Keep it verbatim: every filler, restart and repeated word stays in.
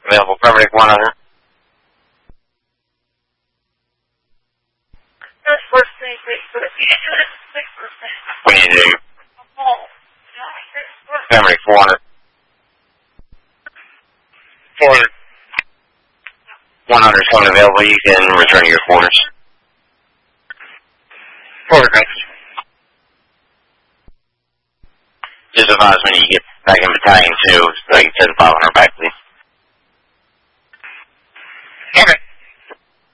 Available, coverage one hundred. We need to coverage four hundred. four hundred. one hundred is coming available. You can return to your quarters. four hundred. Just advise when you get back in battalion two, so you can send five hundred back, please.